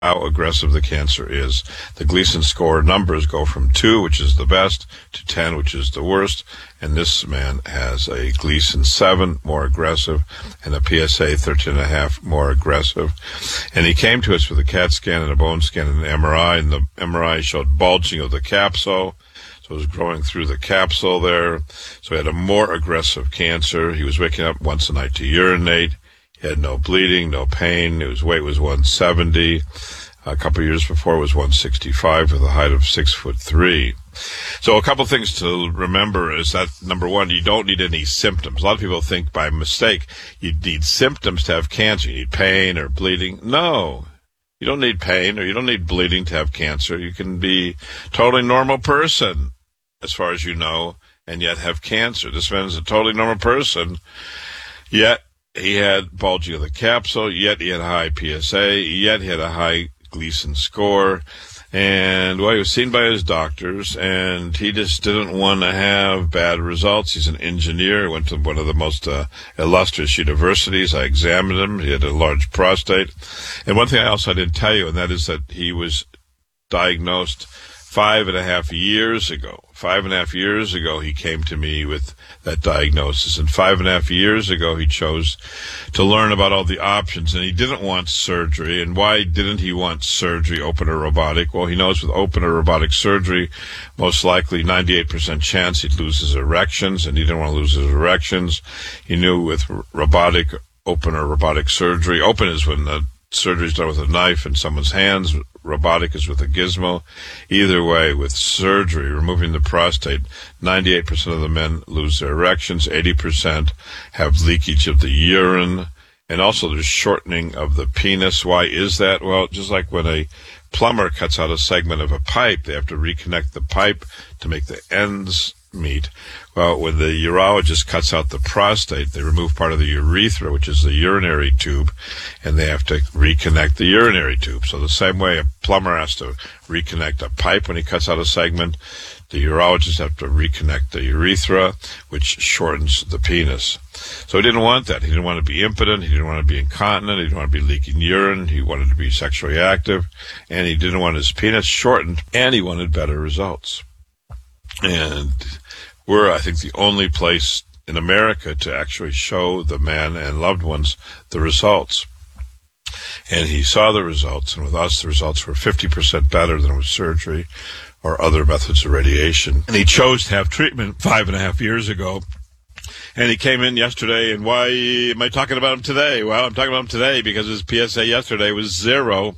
how aggressive the cancer is. The Gleason score numbers go from 2, which is the best, to 10, which is the worst. And this man has a Gleason 7, more aggressive, and a PSA 13.5, more aggressive. And he came to us with a CAT scan and a bone scan and an MRI, and the MRI showed bulging of the capsule. So it was growing through the capsule there. So he had a more aggressive cancer. He was waking up once a night to urinate. He had no bleeding, no pain. His weight was 170. A couple of years before it was 165 with a height of 6'3". So a couple of things to remember is that, number one, you don't need any symptoms. A lot of people think by mistake you need symptoms to have cancer. You need pain or bleeding. No, you don't need pain or you don't need bleeding to have cancer. You can be a totally normal person, as far as you know, and yet have cancer. This man is a totally normal person, yet he had bulging of the capsule, yet he had a high PSA, yet he had a high Gleason score, and, well, he was seen by his doctors, and he just didn't want to have bad results. He's an engineer, went to one of the most illustrious universities. I examined him. He had a large prostate. And one thing I didn't tell you, and that is that he was diagnosed 5.5 years ago. 5.5 years ago, he came to me with that diagnosis. And 5.5 years ago, he chose to learn about all the options. And he didn't want surgery. And why didn't he want surgery, open or robotic? Well, he knows with open or robotic surgery, most likely 98% chance he'd lose his erections. And he didn't want to lose his erections. He knew with robotic, open or robotic surgery, open is when the surgery is done with a knife in someone's hands. Robotic is with a gizmo. Either way, with surgery, removing the prostate, 98% of the men lose their erections, 80% have leakage of the urine, and also there's shortening of the penis. Why is that? Well, just like when a plumber cuts out a segment of a pipe, they have to reconnect the pipe to make the ends meet. Well, when the urologist cuts out the prostate, they remove part of the urethra, which is the urinary tube, and they have to reconnect the urinary tube. So the same way a plumber has to reconnect a pipe when he cuts out a segment, the urologists have to reconnect the urethra, which shortens the penis. So he didn't want that. He didn't want to be impotent. He didn't want to be incontinent. He didn't want to be leaking urine. He wanted to be sexually active, and he didn't want his penis shortened, and he wanted better results. And we're, I think, the only place in America to actually show the man and loved ones the results. And he saw the results, and with us, the results were 50% better than with surgery or other methods of radiation. And he chose to have treatment 5.5 years ago. And he came in yesterday, and why am I talking about him today? Well, I'm talking about him today because his PSA yesterday was 0.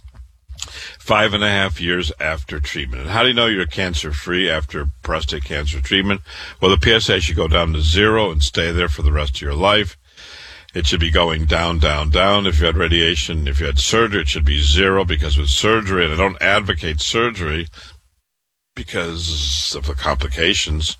5.5 years after treatment. And how do you know you're cancer-free after prostate cancer treatment? Well, the PSA should go down to 0 and stay there for the rest of your life. It should be going down, down, down. If you had radiation, if you had surgery, it should be 0, because with surgery, and I don't advocate surgery because of the complications,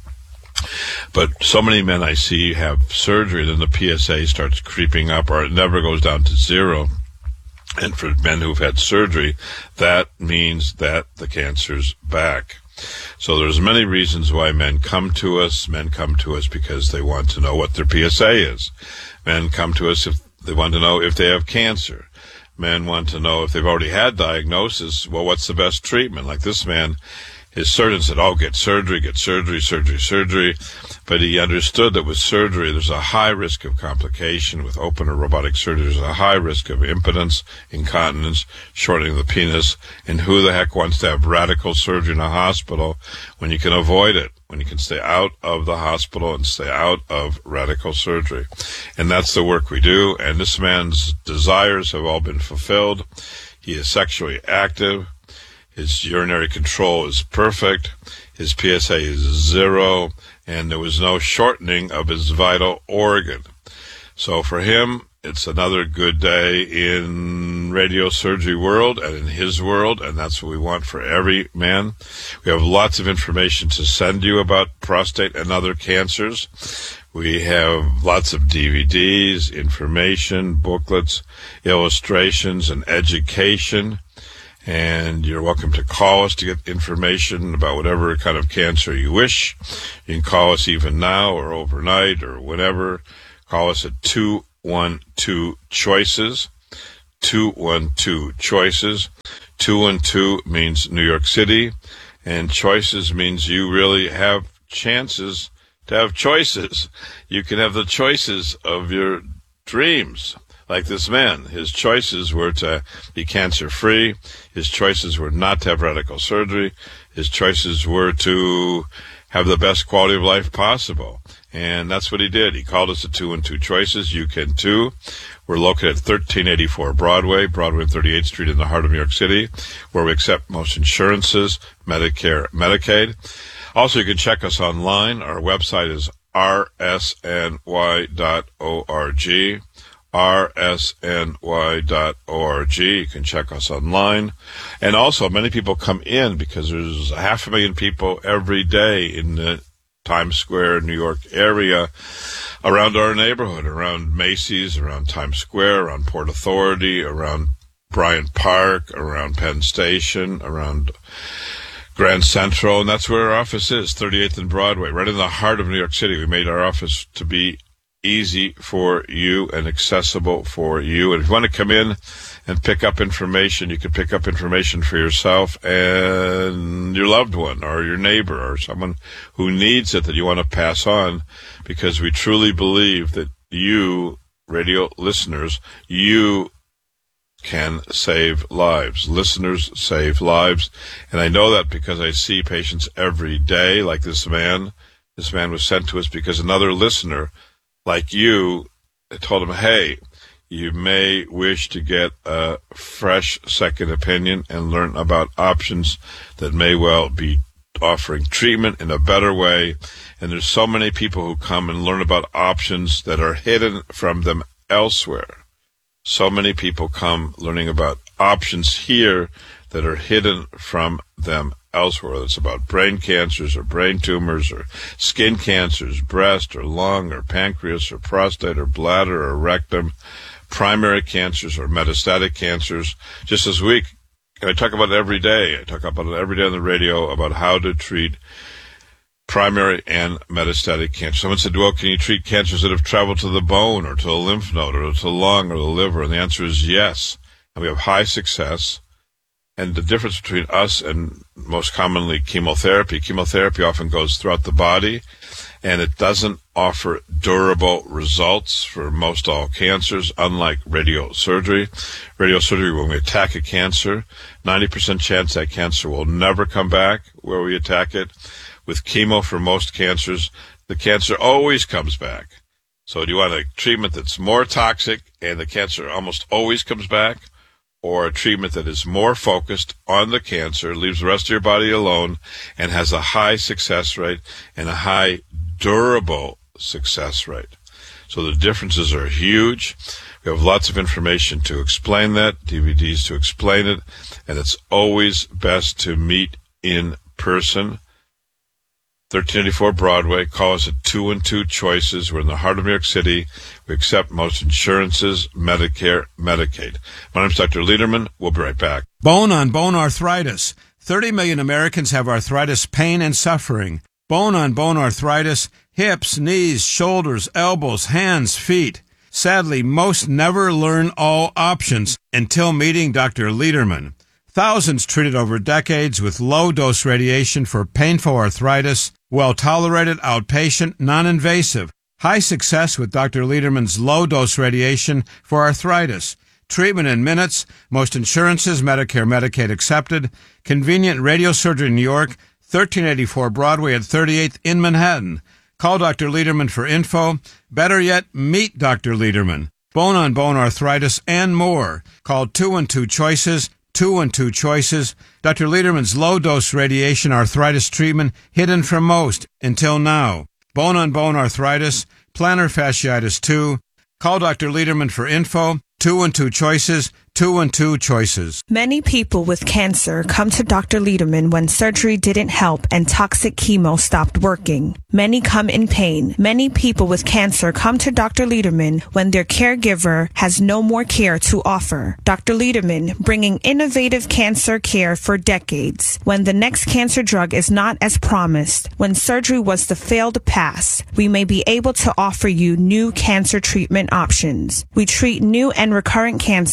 but so many men I see have surgery, then the PSA starts creeping up, or it never goes down to 0. And for men who've had surgery, that means that the cancer's back. So there's many reasons why men come to us. Men come to us because they want to know what their PSA is. Men come to us if they want to know if they have cancer. Men want to know if they've already had diagnosis. Well, what's the best treatment? Like this man, his surgeon said, get surgery, surgery. But he understood that with surgery, there's a high risk of complication. With open or robotic surgery, there's a high risk of impotence, incontinence, shortening the penis. And who the heck wants to have radical surgery in a hospital when you can avoid it, when you can stay out of the hospital and stay out of radical surgery? And that's the work we do. And this man's desires have all been fulfilled. He is sexually active. His urinary control is perfect. His PSA is 0, and there was no shortening of his vital organ. So for him, it's another good day in radiosurgery world and in his world, and that's what we want for every man. We have lots of information to send you about prostate and other cancers. We have lots of DVDs, information, booklets, illustrations, and education. And you're welcome to call us to get information about whatever kind of cancer you wish. You can call us even now or overnight or whenever. Call us at 212-CHOICES, 212 Choices. 212 means New York City, and choices means you really have chances to have choices. You can have the choices of your dreams. Like this man, his choices were to be cancer-free. His choices were not to have radical surgery. His choices were to have the best quality of life possible. And that's what he did. He called us at 212 Choices. You can too. We're located at 1384 Broadway and 38th Street in the heart of New York City, where we accept most insurances, Medicare, Medicaid. Also, you can check us online. Our website is rsny.org. rsny.org. You can check us online. And also, many people come in because there's 500,000 people every day in the Times Square, New York area, around our neighborhood, around Macy's, around Times Square, around Port Authority, around Bryant Park, around Penn Station, around Grand Central, and that's where our office is, 38th and Broadway, right in the heart of New York City. We made our office to be easy for you and accessible for you. And if you want to come in and pick up information, you can pick up information for yourself and your loved one or your neighbor or someone who needs it that you want to pass on, because we truly believe that you, radio listeners, you can save lives. Listeners save lives. And I know that because I see patients every day like this man. This man was sent to us because another listener like you told him, hey, you may wish to get a fresh second opinion and learn about options that may well be offering treatment in a better way. And there's so many people who come and learn about options that are hidden from them elsewhere. So many people come learning about options here that are hidden from them elsewhere, whether it's about brain cancers or brain tumors or skin cancers, breast or lung or pancreas or prostate or bladder or rectum, primary cancers or metastatic cancers. Just this week, and I talk about it every day. I talk about it every day on the radio about how to treat primary and metastatic cancer. Someone said, well, can you treat cancers that have traveled to the bone or to the lymph node or to the lung or the liver? And the answer is yes. And we have high success. And the difference between us and most commonly chemotherapy often goes throughout the body, and it doesn't offer durable results for most all cancers, unlike radiosurgery. Radiosurgery, when we attack a cancer, 90% chance that cancer will never come back where we attack it. With chemo for most cancers, the cancer always comes back. So do you want a treatment that's more toxic and the cancer almost always comes back, or a treatment that is more focused on the cancer, leaves the rest of your body alone, and has a high success rate and a high durable success rate? So the differences are huge. We have lots of information to explain that, DVDs to explain it, and it's always best to meet in person. 1384 Broadway. Call us at 212 Choices. We're in the heart of New York City. We accept most insurances, Medicare, Medicaid. My name's Dr. Lederman. We'll be right back. Bone-on-bone arthritis. 30 million Americans have arthritis pain and suffering. Bone-on-bone arthritis, hips, knees, shoulders, elbows, hands, feet. Sadly, most never learn all options until meeting Dr. Lederman. Thousands treated over decades with low-dose radiation for painful arthritis, well-tolerated, outpatient, non-invasive. High success with Dr. Lederman's low-dose radiation for arthritis. Treatment in minutes, most insurances, Medicare, Medicaid accepted. Convenient radiosurgery in New York, 1384 Broadway at 38th in Manhattan. Call Dr. Lederman for info. Better yet, meet Dr. Lederman. Bone-on-bone arthritis and more. Call 212 Choices. 212 Choices. Dr. Lederman's low-dose radiation arthritis treatment hidden from most until now. Bone-on-bone arthritis, plantar fasciitis 2. Call Dr. Lederman for info. 212 Choices. 212 Choices. Many people with cancer come to Dr. Lederman when surgery didn't help and toxic chemo stopped working. Many come in pain. Many people with cancer come to Dr. Lederman when their caregiver has no more care to offer. Dr. Lederman, bringing innovative cancer care for decades. When the next cancer drug is not as promised, when surgery was the failed pass, we may be able to offer you new cancer treatment options. We treat new and recurrent cancers,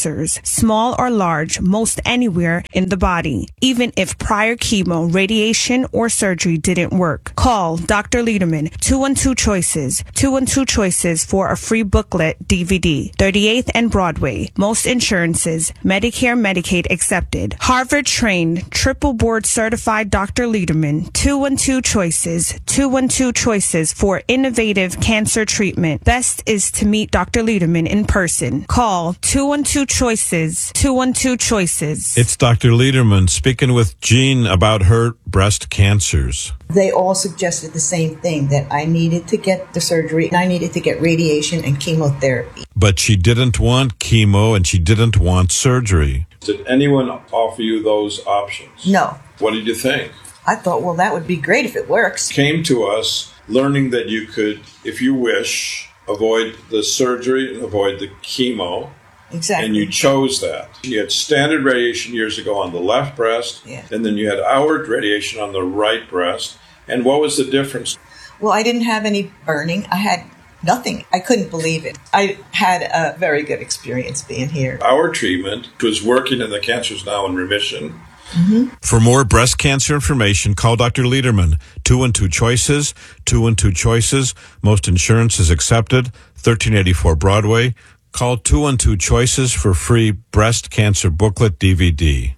small or large, most anywhere in the body, even if prior chemo, radiation, or surgery didn't work. Call Dr. Lederman, 212-CHOICES, 212-CHOICES for a free booklet DVD, 38th and Broadway. Most insurances, Medicare, Medicaid accepted. Harvard-trained, triple board certified Dr. Lederman, 212-CHOICES, 212-CHOICES for innovative cancer treatment. Best is to meet Dr. Lederman in person. Call 212-CHOICES, 212-CHOICES. It's Dr. Lederman speaking with Jean about her breast cancers. They all suggested the same thing, that I needed to get the surgery and I needed to get radiation and chemotherapy. But she didn't want chemo and she didn't want surgery. Did anyone offer you those options? No. What did you think? I thought, well, that would be great if it works. Came to us learning that you could, if you wish, avoid the surgery and avoid the chemo. Exactly. And you chose that. You had standard radiation years ago on the left breast, and then you had our radiation on the right breast. And what was the difference? Well, I didn't have any burning. I had nothing. I couldn't believe it. I had a very good experience being here. Our treatment was working and the cancer's now in remission. Mm-hmm. For more breast cancer information, call Dr. Lederman, 212-CHOICES, 212-CHOICES. Most insurance is accepted, 1384 Broadway. Call 212-CHOICES for free breast cancer booklet DVD.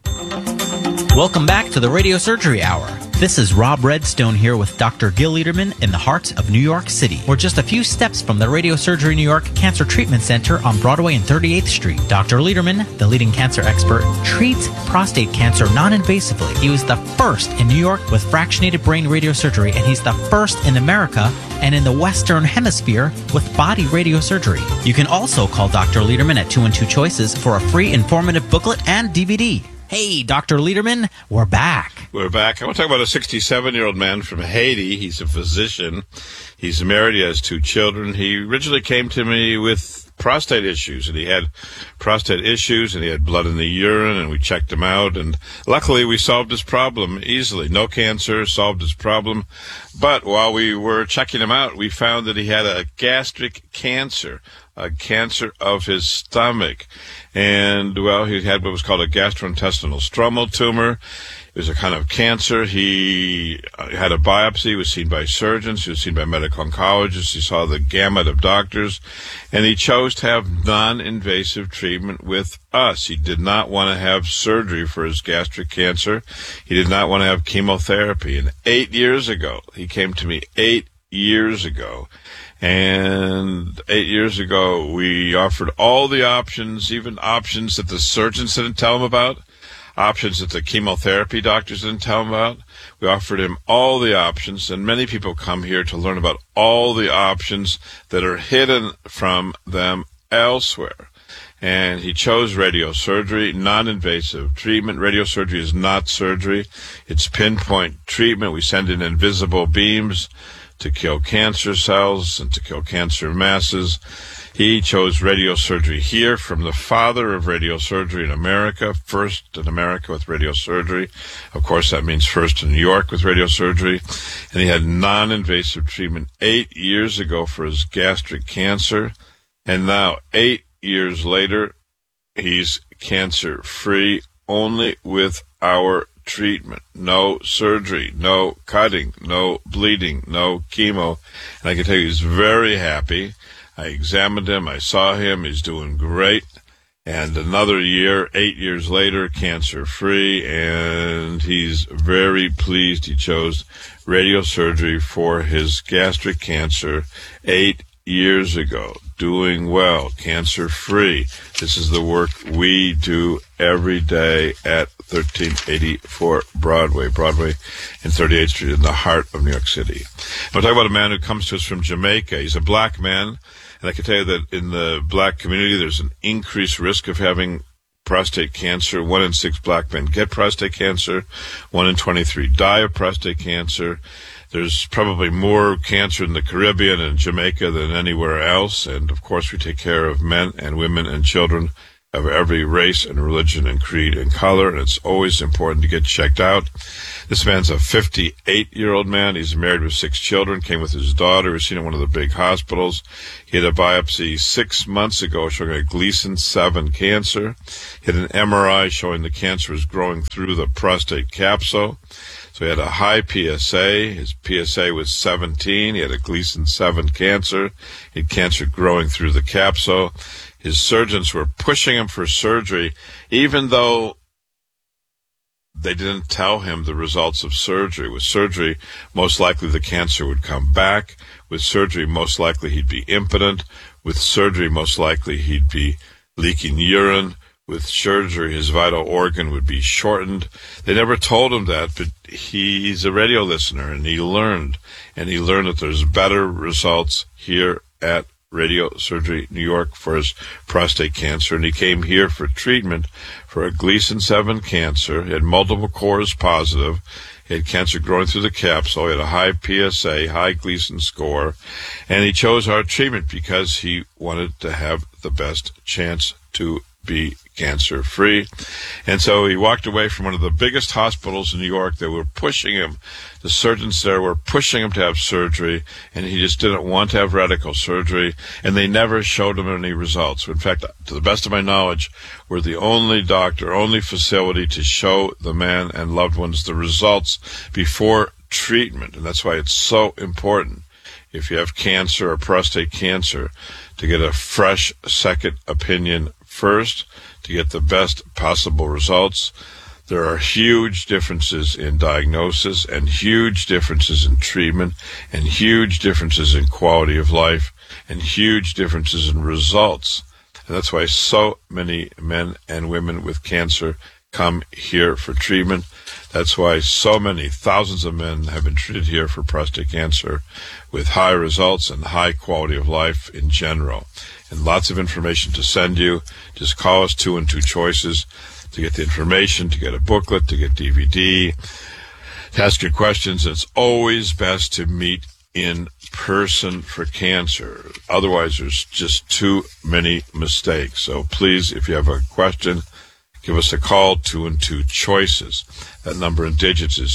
Welcome back to the Radio Surgery Hour. This is Rob Redstone here with Dr. Gil Lederman in the heart of New York City. We're just a few steps from the Radio Surgery New York Cancer Treatment Center on Broadway and 38th Street. Dr. Lederman, the leading cancer expert, treats prostate cancer non-invasively. He was the first in New York with fractionated brain radiosurgery, and he's the first in America and in the Western Hemisphere with body radiosurgery. You can also call Dr. Lederman at 212-CHOICES for a free informative booklet and DVD. Hey, Dr. Lederman, we're back. We're back. I want to talk about a 67-year-old man from Haiti. He's a physician. He's married. He has 2 children. He originally came to me with prostate issues, and he had prostate issues, and he had blood in the urine, and we checked him out, and luckily we solved his problem easily. No cancer, solved his problem. But while we were checking him out, we found that he had a gastric cancer, a cancer of his stomach. And, well, he had what was called a gastrointestinal stromal tumor. It was a kind of cancer. He had a biopsy. He was seen by surgeons. He was seen by medical oncologists. He saw the gamut of doctors. And he chose to have non-invasive treatment with us. He did not want to have surgery for his gastric cancer. He did not want to have chemotherapy. And 8 years ago, he came to me 8 years ago. And 8 years ago, we offered all the options, even options that the surgeons didn't tell him about, options that the chemotherapy doctors didn't tell him about. We offered him all the options, and many people come here to learn about all the options that are hidden from them elsewhere. And he chose radiosurgery, non-invasive treatment. Radiosurgery is not surgery. It's pinpoint treatment. We send in invisible beams to kill cancer cells and to kill cancer masses. He chose radiosurgery here from the father of radiosurgery in America, first in America with radiosurgery. Of course, that means first in New York with radiosurgery. And he had non-invasive treatment 8 years ago for his gastric cancer. And now, 8 years later, he's cancer-free only with our treatment. No surgery, no cutting, no bleeding, no chemo. And I can tell you he's very happy. I examined him. I saw him. He's doing great. And another year, 8 years later, cancer-free, and he's very pleased he chose radiosurgery for his gastric cancer 8 years ago. Doing well, cancer-free. This is the work we do every day at 1384 Broadway and 38th Street in the heart of New York City. I'm talking about a man who comes to us from Jamaica. He's a black man, and I can tell you that in the black community there's an increased risk of having prostate cancer. 1 in 6 black men get prostate cancer. 1 in 23 die of prostate cancer. There's probably more cancer in the Caribbean and Jamaica than anywhere else. And, of course, we take care of men and women and children of every race and religion and creed and color, and it's always important to get checked out. This man's a 58-year-old man. He's married with 6 children, came with his daughter, who was seen in one of the big hospitals. He had a biopsy 6 months ago showing a Gleason 7 cancer. He had an MRI showing the cancer was growing through the prostate capsule. So he had a high PSA. His PSA was 17. He had a Gleason 7 cancer. He had cancer growing through the capsule. His surgeons were pushing him for surgery, even though they didn't tell him the results of surgery. With surgery, most likely the cancer would come back. With surgery, most likely he'd be impotent. With surgery, most likely he'd be leaking urine. With surgery, his vital organ would be shortened. They never told him that, but he's a radio listener, and he learned that there's better results here at Radio Surgery New York for his prostate cancer, and he came here for treatment for a Gleason 7 cancer. He had multiple cores positive. He had cancer growing through the capsule. He had a high PSA, high Gleason score, and he chose our treatment because he wanted to have the best chance to be cancer-free. And so he walked away from one of the biggest hospitals in New York. They were pushing him. The surgeons there were pushing him to have surgery, and he just didn't want to have radical surgery, and they never showed him any results. In fact, to the best of my knowledge, we're the only doctor, only facility to show the man and loved ones the results before treatment, and that's why it's so important, if you have cancer or prostate cancer, to get a fresh second opinion first, to get the best possible results. There are huge differences in diagnosis and huge differences in treatment and huge differences in quality of life and huge differences in results. And that's why so many men and women with cancer come here for treatment. That's why so many thousands of men have been treated here for prostate cancer with high results and high quality of life in general. And lots of information to send you. Just call us 212 Choices to get the information, to get a booklet, to get DVD, to ask your questions. It's always best to meet in person for cancer. Otherwise, there's just too many mistakes. So please, if you have a question, give us a call, 212 Choices. That number in digits is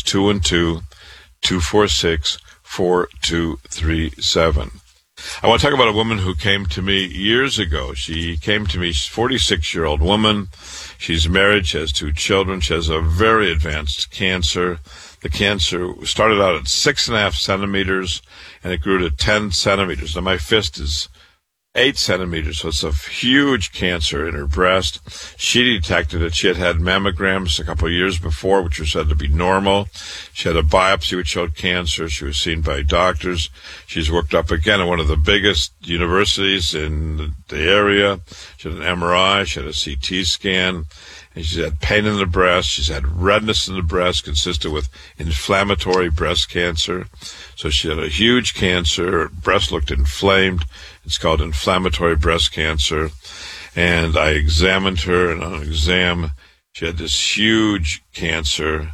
212-246-4237. I want to talk about a woman who came to me years ago. She came to me, she's a 46-year-old woman. She's married, she has 2 children. She has a very advanced cancer. The cancer started out at 6.5 centimeters, and it grew to 10 centimeters. Now, my fist is 8 centimeters, so it's a huge cancer in her breast. She detected it. She had had mammograms a couple of years before, which were said to be normal. She had a biopsy which showed cancer. She was seen by doctors. She's worked up again at one of the biggest universities in the area. She had an MRI. She had a CT scan. And she's had pain in the breast. She's had redness in the breast consistent with inflammatory breast cancer. So she had a huge cancer. Her breast looked inflamed. It's called inflammatory breast cancer. And I examined her, and on an exam, she had this huge cancer.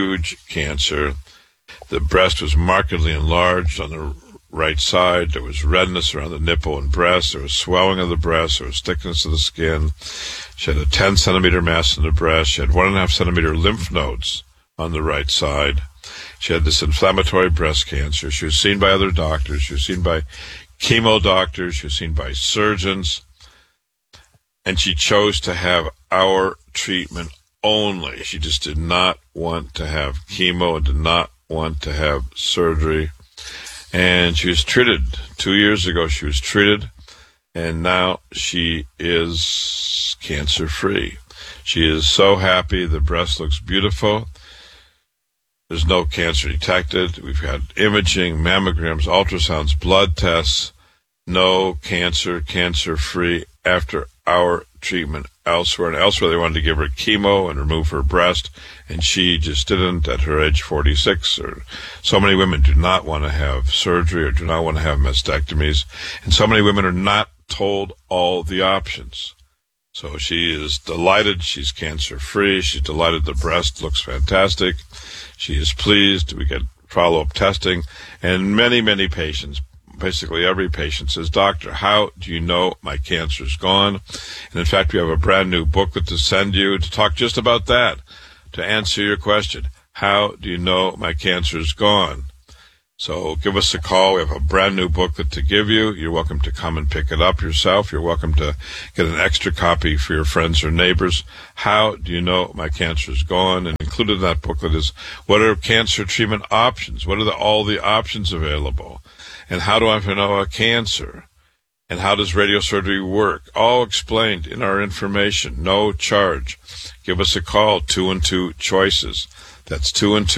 The breast was markedly enlarged on the right side. There was redness around the nipple and breast. There was swelling of the breast. There was thickness of the skin. She had a 10-centimeter mass in the breast. She had 1.5-centimeter lymph nodes on the right side. She had this inflammatory breast cancer. She was seen by other doctors. She was seen by chemo doctors. She was seen by surgeons. And she chose to have our treatment only. She just did not want to have chemo and did not want to have surgery. And she was treated. 2 years ago, she was treated. And now she is cancer-free. She is so happy. The breast looks beautiful. There's no cancer detected. We've had imaging, mammograms, ultrasounds, blood tests. No cancer, cancer-free after our treatment elsewhere. And elsewhere, they wanted to give her chemo and remove her breast, and she just didn't at her age 46. Or so many women do not want to have surgery or do not want to have mastectomies, and so many women are not told all the options. So she is delighted. She's cancer-free. She's delighted the breast looks fantastic. She is pleased. We get follow-up testing. And many, many patients, basically every patient says, "Doctor, how do you know my cancer's gone?" And in fact, we have a brand new booklet to send you to talk just about that, to answer your question. How do you know my cancer's gone? So give us a call. We have a brand new booklet to give you. You're welcome to come and pick it up yourself. You're welcome to get an extra copy for your friends or neighbors. How do you know my cancer's gone? And included in that booklet is, what are cancer treatment options? What are all the options available? And how do I know a cancer? And how does radiosurgery work? All explained in our information. No charge. Give us a call, 212-CHOICES. That's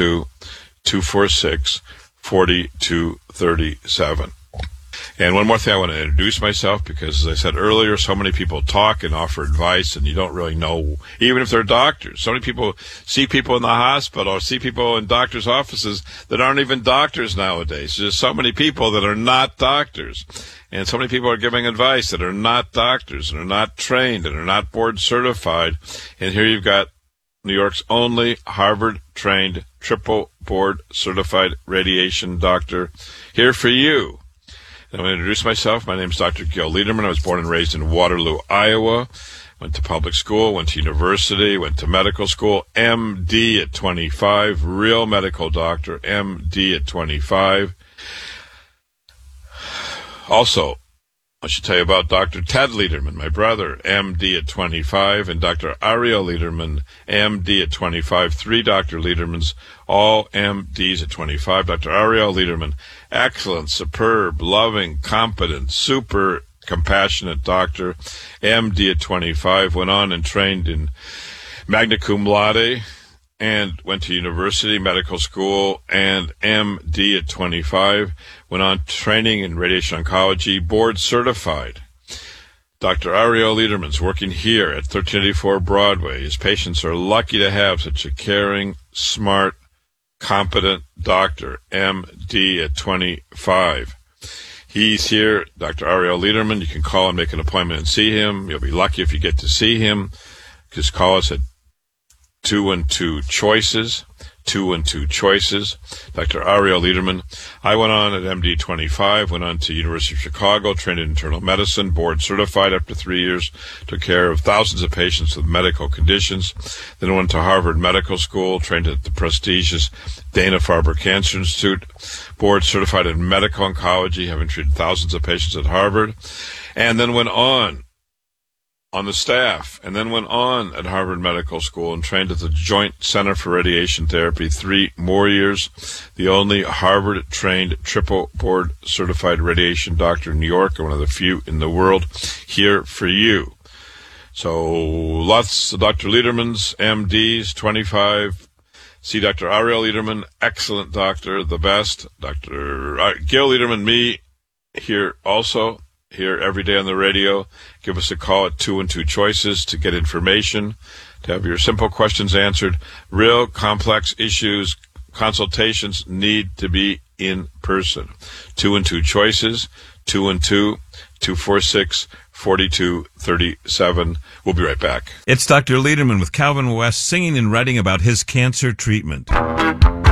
212-246-4237. And one more thing, I want to introduce myself because, as I said earlier, so many people talk and offer advice, and you don't really know, even if they're doctors. So many people see people in the hospital or see people in doctors' offices that aren't even doctors nowadays. There's so many people that are not doctors. And so many people are giving advice that are not doctors and are not trained and are not board certified. And here you've got New York's only Harvard-trained, triple board-certified radiation doctor here for you. And I'm going to introduce myself. My name is Dr. Gil Lederman. I was born and raised in Waterloo, Iowa. Went to public school, went to university, went to medical school, MD at 25, real medical doctor, MD at 25. Also, I should tell you about Dr. Ted Lederman, my brother, MD at 25, and Dr. Ariel Lederman, MD at 25. 3 Dr. Ledermans, all MDs at 25. Dr. Ariel Lederman, excellent, superb, loving, competent, super compassionate doctor, MD at 25, went on and trained in magna cum laude, and went to university, medical school, and MD at 25, went on training in radiation oncology, board certified. Dr. Ariel Lederman's working here at 1384 Broadway. His patients are lucky to have such a caring, smart, competent doctor, MD at 25. He's here, Dr. Ariel Lederman. You can call and make an appointment and see him. You'll be lucky if you get to see him. Just call us at 212-CHOICES, 212-CHOICES, Dr. Ariel Lederman. I went on at MD 25, went on to University of Chicago, trained in internal medicine, board certified after 3 years, took care of thousands of patients with medical conditions. Then went to Harvard Medical School, trained at the prestigious Dana-Farber Cancer Institute, board certified in medical oncology, having treated thousands of patients at Harvard, and then went on the staff, and then went on at Harvard Medical School and trained at the Joint Center for Radiation Therapy 3 more years, the only Harvard-trained triple board-certified radiation doctor in New York, and one of the few in the world, here for you. So lots of Dr. Ledermans, MDs, 25. See Dr. Ariel Lederman, excellent doctor, the best. Dr. Gil Lederman, me, here also. Here every day on the radio. Give us a call at 212-CHOICES to get information, to have your simple questions answered. Real complex issues, consultations need to be in person. 212-CHOICES, 212-246-4237. We'll be right back. It's Dr. Lederman with Calvin West singing and writing about his cancer treatment.